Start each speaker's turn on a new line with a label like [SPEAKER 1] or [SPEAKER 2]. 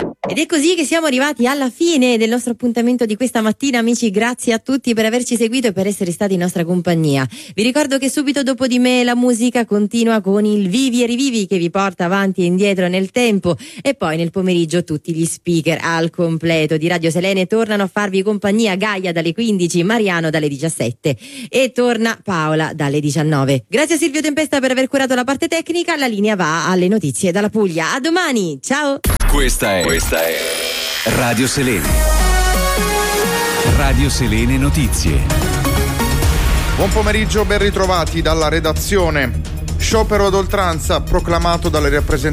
[SPEAKER 1] Ed è così che siamo arrivati alla fine del nostro appuntamento di questa mattina, amici. Grazie a tutti per averci seguito e per essere stati in nostra compagnia. Vi ricordo che subito dopo di me la musica continua con il Vivi e Rivivi, che vi porta avanti e indietro nel tempo, e poi nel pomeriggio tutti gli speaker al completo di Radio Selene tornano a farvi compagnia. Gaia dalle 15, Mariano dalle 17 e torna Paola dalle 19. Grazie a Silvio Tempesta per aver curato la parte tecnica. La linea va alle notizie dalla Puglia. A domani, ciao.
[SPEAKER 2] Questa è Radio Selene. Radio Selene Notizie.
[SPEAKER 3] Buon pomeriggio, ben ritrovati dalla redazione. Sciopero ad oltranza proclamato dalle rappresentanze